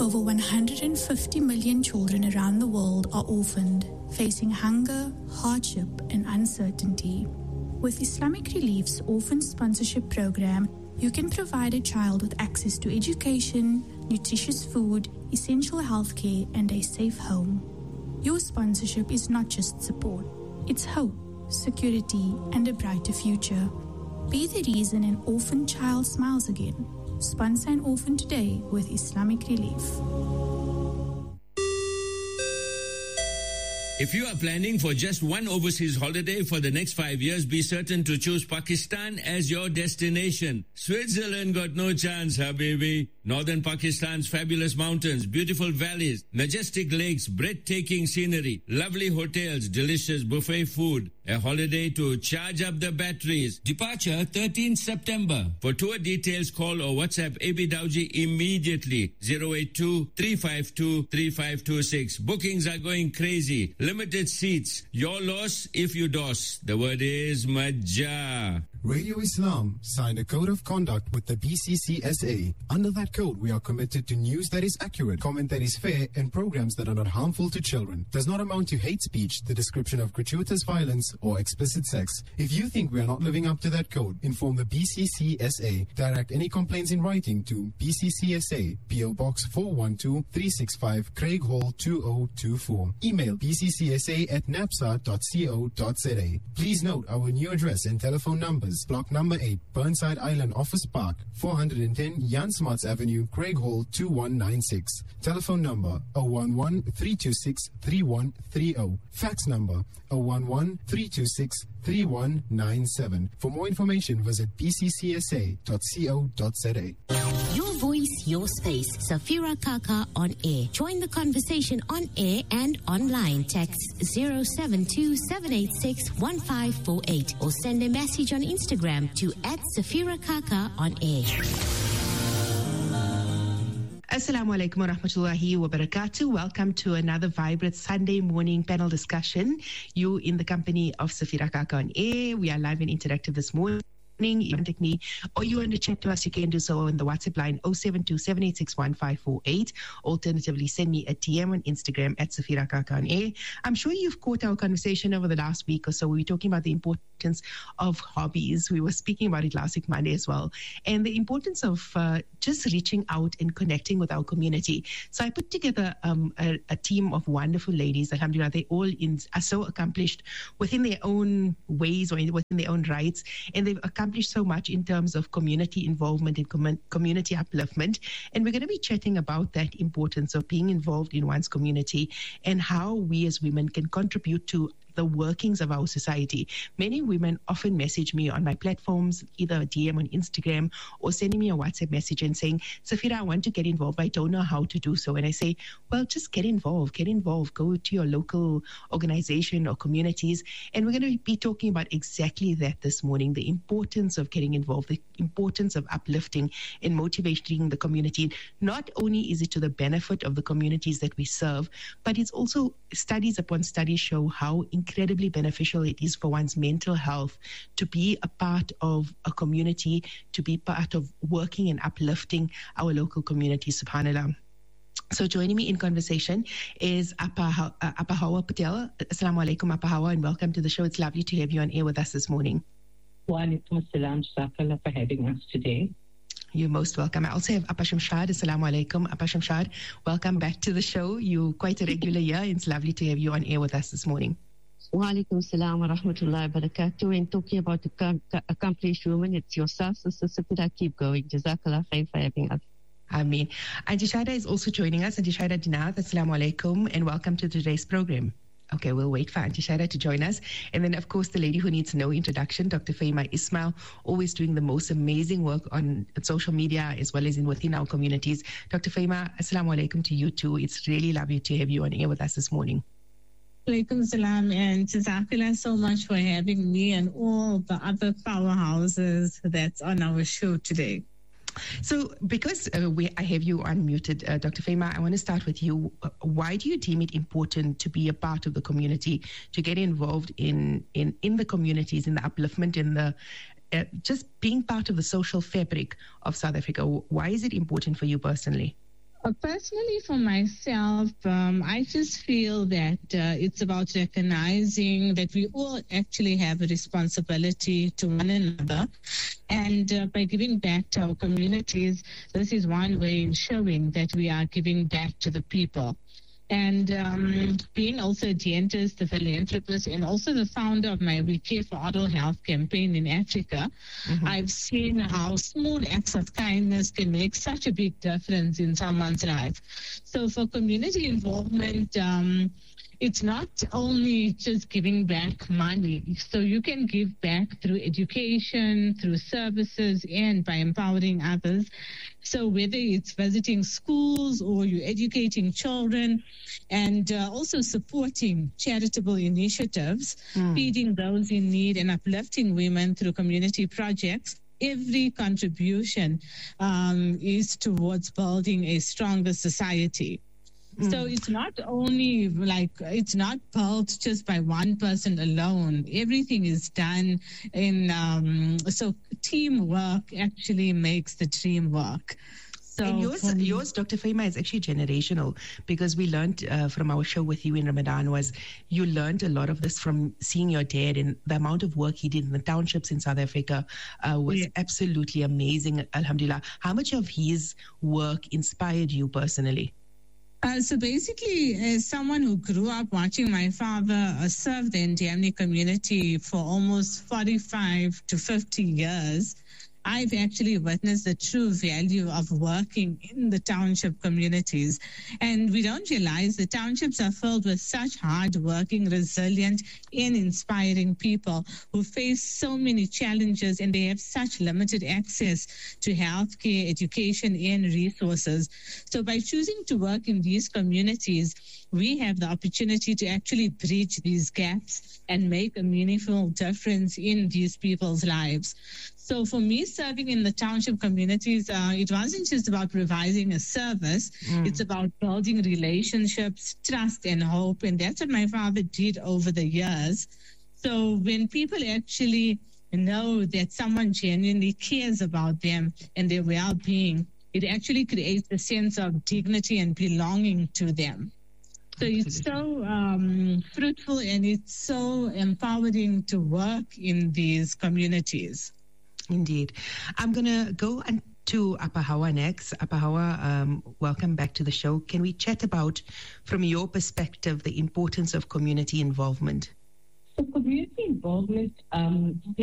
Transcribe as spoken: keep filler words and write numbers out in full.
Over one hundred fifty million children around the world are orphaned, facing hunger, hardship, and uncertainty. With Islamic Relief's Orphan Sponsorship Program, you can provide a child with access to education, nutritious food, essential healthcare, and a safe home. Your sponsorship is not just support, it's hope, security, and a brighter future. Be the reason an orphan child smiles again. Sponsor an orphan today with Islamic Relief. If you are planning for just one overseas holiday for the next five years, be certain to choose Pakistan as your destination. Switzerland got no chance, habibi. Northern Pakistan's fabulous mountains, beautiful valleys, majestic lakes, breathtaking scenery, lovely hotels, delicious buffet food. A holiday to charge up the batteries. Departure thirteenth September. For tour details, call or WhatsApp A B Dowji immediately. zero eight two, three five two, three five two six. Bookings are going crazy. Limited seats. Your loss if you dos. The word is Majah. Radio Islam signed a code of conduct with the B C C S A. Under that code, we are committed to news that is accurate, comment that is fair, and programs that are not harmful to children. Does not amount to hate speech, the description of gratuitous violence, or explicit sex. If you think we are not living up to that code, inform the B C C S A. Direct any complaints in writing to B C C S A, P O Box four one two, three six five, Craig Hall two oh two four. Email b c c s a at napsa dot co dot z a. Please note our new address and telephone numbers. Block number eight, Burnside Island Office Park, four hundred ten Jan Smarts Avenue, Craig Hall two one nine six. Telephone number zero one one, three two six, three one three zero. Fax number zero one one, three two six, three one nine seven. For more information, visit b c c s a dot co dot z a. Your voice, your space. Safira Kaka on air. Join the conversation on air and online. Text zero seven two, seven eight six, one five four eight or send a message on Instagram to at Safira Kaka on air. Assalamu alaikum wa rahmatullahi wa barakatuh. Welcome to another vibrant Sunday morning panel discussion. You in the company of Safira Kaka on air. We are live and interactive this morning. You contact me or you want to chat to us, you can do so on the WhatsApp line zero seven two, seven eight six, one five four eight. Alternatively, send me a D M on Instagram at Safira Kaka on air. I'm sure you've caught our conversation over the last week or so. We were talking about the importance of hobbies. We were speaking about it last week Monday as well, and the importance of uh, just reaching out and connecting with our community. So I put together um, a, a team of wonderful ladies. Alhamdulillah, they all in, are so accomplished within their own ways or within their own rights, and they've accomplished so much in terms of community involvement and com- community upliftment. And we're going to be chatting about that importance of being involved in one's community and how we as women can contribute to the workings of our society. Many women often message me on my platforms, either a D M on Instagram or sending me a WhatsApp message and saying, Safira, I want to get involved, but I don't know how to do so. And I say, well, just get involved, get involved, go to your local organization or communities. And we're going to be talking about exactly that this morning, the importance of getting involved, the importance of uplifting and motivating the community. Not only is it to the benefit of the communities that we serve, but it's also studies upon studies show how incredibly beneficial it is for one's mental health to be a part of a community, to be part of working and uplifting our local community, subhanAllah. So joining me in conversation is Appa, uh, Appa Hawa Patel. Assalamu alaikum, Appa Hawa, and welcome to the show. It's lovely to have you on air with us this morning. Wa alaikum assalam, jazakallah for having us today. You're most welcome. I also have Appa Shamshad. Assalamu alaikum, Appa Shamshad. Welcome back to the show. You're quite a regular here. It's lovely to have you on air with us this morning. Wa alaikum salam wa rahmatullahi wa barakatuh. And talking about the accomplished woman, it's yourself, Sister Safira. Keep going. Jazakallah khair for having us. Ameen. Auntie Shaida is also joining us. Auntie Shaida Dinath, assalamu alaikum, and welcome to today's program. Okay, we'll wait for Auntie Shaida to join us. And then, of course, the lady who needs no introduction, Doctor Faima Ismail, always doing the most amazing work on social media as well as in within our communities. Doctor Faima, assalamu alaikum to you too. It's really lovely to have you on air with us this morning. Alaikum salam, and jazakallah so much for having me and all the other powerhouses that's on our show today. So because uh, we, I have you unmuted, uh, Doctor Faima, I want to start with you. Why do you deem it important to be a part of the community, to get involved in, in, in the communities, in the upliftment, in the uh, just being part of the social fabric of South Africa? Why is it important for you personally? Uh, personally, for myself, um, I just feel that uh, it's about recognizing that we all actually have a responsibility to one another. And uh, by giving back to our communities, this is one way in showing that we are giving back to the people. And um, being also a dentist, a philanthropist, and also the founder of my We Care for Oral Health campaign in Africa, mm-hmm. I've seen how small acts of kindness can make such a big difference in someone's life. So for community involvement, um, it's not only just giving back money. So you can give back through education, through services, and by empowering others. So whether it's visiting schools or you're educating children and uh, also supporting charitable initiatives, mm. feeding those in need and uplifting women through community projects, every contribution um, is towards building a stronger society. So it's not only like, it's not built just by one person alone. Everything is done in, um, so teamwork actually makes the dream work. So and yours, yours, Doctor Faima, is actually generational, because we learned uh, from our show with you in Ramadan was you learned a lot of this from seeing your dad, and the amount of work he did in the townships in South Africa uh, was yeah. absolutely amazing, alhamdulillah. How much of his work inspired you personally? Uh, so basically, as someone who grew up watching my father uh, serve the Ndiamni community for almost forty-five to fifty years, I've actually witnessed the true value of working in the township communities. And we don't realize the townships are filled with such hard-working, resilient, and inspiring people who face so many challenges, and they have such limited access to healthcare, education, and resources. So by choosing to work in these communities, we have the opportunity to actually bridge these gaps and make a meaningful difference in these people's lives. So for me, serving in the township communities, uh, it wasn't just about providing a service. Mm. It's about building relationships, trust, and hope. And that's what my father did over the years. So when people actually know that someone genuinely cares about them and their well-being, it actually creates a sense of dignity and belonging to them. So it's so um, fruitful and it's so empowering to work in these communities. Indeed. I'm going to go and to Apahawa next. Apahawa, um, welcome back to the show. Can we chat about, from your perspective, the importance of community involvement? So community involvement um,